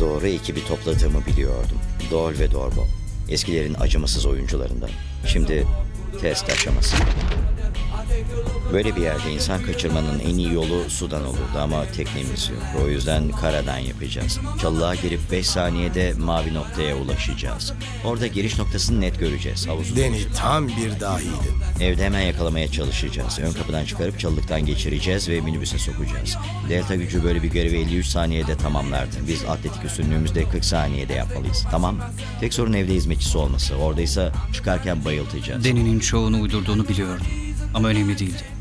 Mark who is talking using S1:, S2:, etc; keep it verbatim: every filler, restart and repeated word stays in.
S1: Doğru ekibi topladığımı biliyordum. Dol ve Dorbo. Eskilerin acımasız oyuncularından. Şimdi test aşaması. Böyle bir yerde insan kaçırmanın en iyi yolu sudan olurdu ama teknemiz yok. O yüzden karadan yapacağız. Çalılığa girip beş saniyede mavi noktaya ulaşacağız. Orada giriş noktasını net göreceğiz. Havuzu.
S2: Deni tam bir dahiydin.
S1: Evde hemen yakalamaya çalışacağız. Ön kapıdan çıkarıp çalılıktan geçireceğiz ve minibüse sokacağız. Delta gücü böyle bir görevi elli üç saniyede tamamlardı. Biz atletik üstünlüğümüzde kırk saniyede yapmalıyız. Tamam. Tek sorun evde hizmetçisi olması. Oradaysa çıkarken bayıltacağız.
S3: Deni'nin çoğunu uydurduğunu biliyordum. Ama önemli değildi.